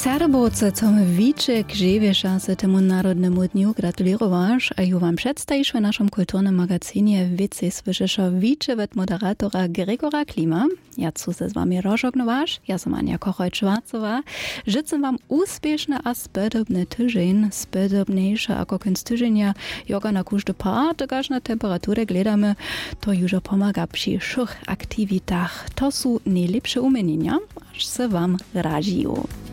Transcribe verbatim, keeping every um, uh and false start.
Serbowce, co my wicze grzewiesza se temu Narodnemu dniu gratulirowasz, a ju wam przedstawisz w naszym kulturnym magazynie wice słyszysz wicze od moderatora Gregora Klima. Ja cu se z wami rozżegnowasz, ja som Ania Kochoj-Schwarzowa. Życzę wam uspieszny a spedobny tydzień, spedobniejszy ako kunst tydzienia, joga na każdy part, togaż na temperaturę gledamy, to już pomaga przy wszech aktywitach. To są najlepsze umienienia, aż se wam radziją.